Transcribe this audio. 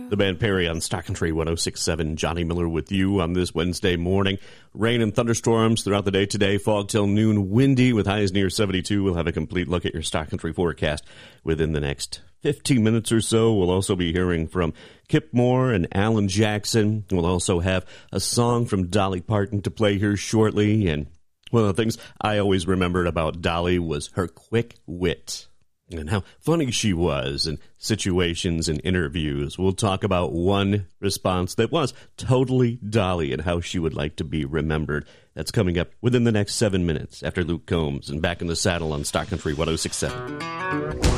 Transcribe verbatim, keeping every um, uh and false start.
The band Perry on Stock Country one oh six point seven. Johnny Miller with you on this Wednesday morning. Rain and thunderstorms throughout the day today. Fog till noon. Windy with highs near seventy-two. We'll have a complete look at your Stock Country forecast within the next fifteen minutes or so. We'll also be hearing from Kip Moore and Alan Jackson. We'll also have a song from Dolly Parton to play here shortly. And one of the things I always remembered about Dolly was her quick wit and how funny she was in situations and interviews. We'll talk about one response that was totally Dolly and how she would like to be remembered. That's coming up within the next seven minutes after Luke Combs and Back in the Saddle on Stock Country one oh six point seven.